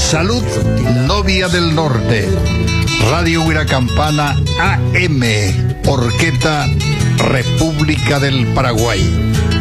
Salud Novia del Norte. Radio Huiracampana AM. Orqueta República del Paraguay.